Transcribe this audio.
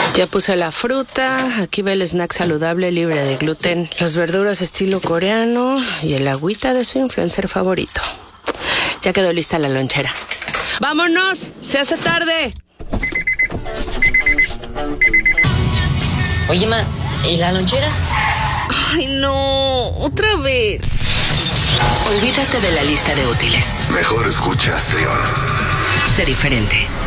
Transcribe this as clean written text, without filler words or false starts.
Ya puse la fruta, aquí va el snack saludable libre de gluten, las verduras estilo coreano y el agüita de su influencer favorito. Ya quedó lista la lonchera. ¡Vámonos! ¡Se hace tarde! Oye, ma, ¿y la lonchera? Ay, no, otra vez. Olvídate de la lista de útiles. Mejor escucha, León. Sé diferente.